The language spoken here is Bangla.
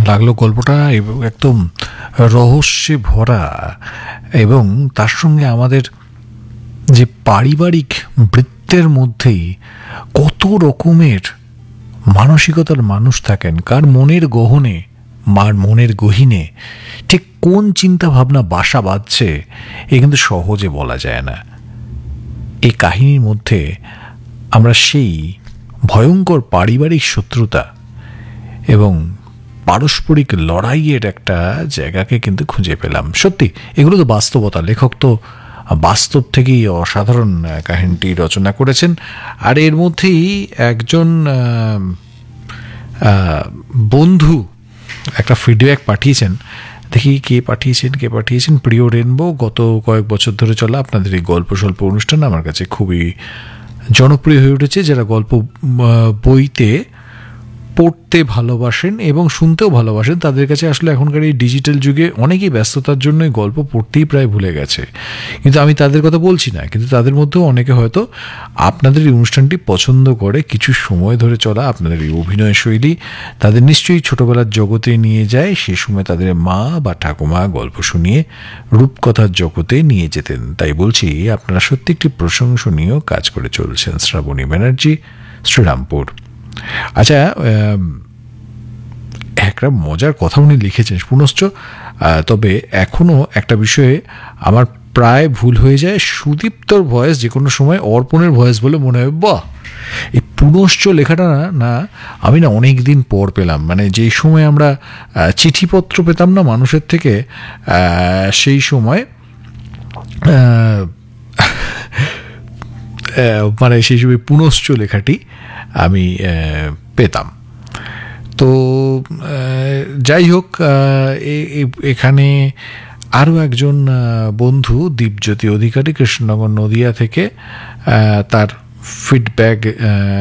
লাগলো গল্পটা, এবং একদম রহস্যে ভরা, এবং তার সঙ্গে আমাদের যে পারিবারিক বৃত্তের মধ্যেই কত রকমের মানসিকতার মানুষ থাকেন, কার মনের গহনে, মার মনের গহীনে ঠিক কোন চিন্তা ভাবনা বাসা বাঁধছে এ কিন্তু সহজে বলা যায় না। এই কাহিনীর মধ্যে আমরা সেই ভয়ঙ্কর পারিবারিক শত্রুতা এবং পারস্পরিক লড়াইয়ের একটা জায়গাকে কিন্তু খুঁজে পেলাম। সত্যি এগুলো তো বাস্তবতা, লেখক তো বাস্তব থেকেই অসাধারণ কাহিনীটি রচনা করেছেন। আর এর মধ্যেই একজন বন্ধু একটা ফিডব্যাক পাঠিয়েছেন, দেখি কে পাঠিয়েছেন। প্রিয় রেনবো, গত কয়েক বছর ধরে চলা আপনাদের এই গল্প স্বল্প অনুষ্ঠান আমার কাছে খুবই জনপ্রিয় হয়ে উঠেছে। যারা গল্প বইতে পড়তে ভালোবাসেন এবং শুনতেও ভালোবাসেন, তাদের কাছে আসলে এখনকার এই ডিজিটাল যুগে অনেকেই ব্যস্ততার জন্য গল্প পড়তেই প্রায় ভুলে গেছে। কিন্তু আমি তাদের কথা বলছি না, কিন্তু তাদের মধ্যেও অনেকে হয়তো আপনাদের এই অনুষ্ঠানটি পছন্দ করে। কিছু সময় ধরে চলা আপনাদের এই অভিনয় শৈলী তাদের নিশ্চয়ই ছোটবেলার জগতে নিয়ে যায়। সে সময় তাদের মা বা ঠাকুমা গল্প শুনিয়ে রূপকথার জগতে নিয়ে যেতেন। তাই বলছি, আপনারা সত্যি একটি প্রশংসনীয় কাজ করে চলছেন। শ্রাবণী ব্যানার্জি, শ্রীরামপুর। আচ্ছা, একটা মজার কথা উনি লিখেছেন পুনশ্চ, তবে এখনও একটা বিষয়ে আমার প্রায় ভুল হয়ে যায়। সুদীপ্তর ভয়েস যে কোনো সময় অর্পণের ভয়েস বলে মনে হয়। বাহ, এই পুনশ্চ লেখাটা না আমি না অনেক দিন পর পেলাম। মানে যেই সময় আমরা চিঠিপত্র পেতাম না মানুষের থেকে, সেই সময় মানে সেই সময় পুনশ্চ লেখাটি আমি পেতাম। তো যাই হোক, এখানে আরও একজন বন্ধু দীপজ্যোতি অধিকারী, কৃষ্ণনগর নদিয়া থেকে, তার ফিডব্যাক